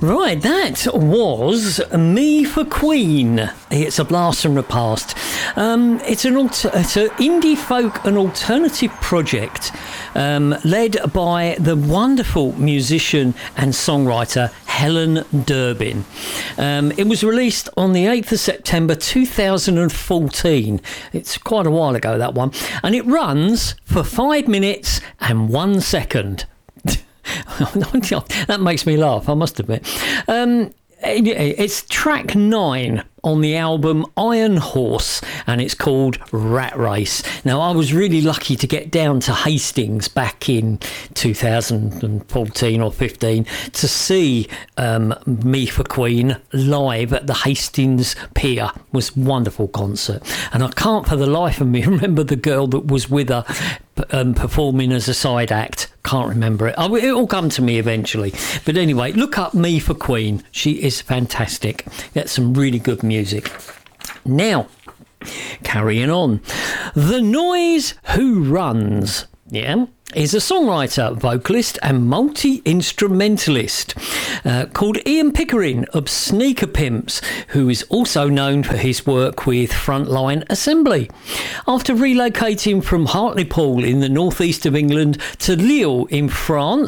Right, that was Me for Queen. It's a blast from the past. It's an indie folk and alternative project led by the wonderful musician and songwriter Helen Durbin. It was released on the 8th of September 2014. It's quite a while ago, that one. And it runs for 5 minutes and 1 second. That makes me laugh, I must admit. It's track 9 on the album Iron Horse, and it's called Rat Race. Now, I was really lucky to get down to Hastings back in 2014 or 15 to see Me for Queen live at the Hastings Pier. It was a wonderful concert, and I can't for the life of me remember the girl that was with her performing as a side act. Can't remember it. It'll come to me eventually. But anyway, look up Me for Queen. She is fantastic. Get some really good music. Now, carrying on. The Noise Who Runs, is a songwriter, vocalist and multi-instrumentalist called Ian Pickering of Sneaker Pimps, who is also known for his work with Frontline Assembly. After relocating from Hartlepool in the northeast of England to Lille in France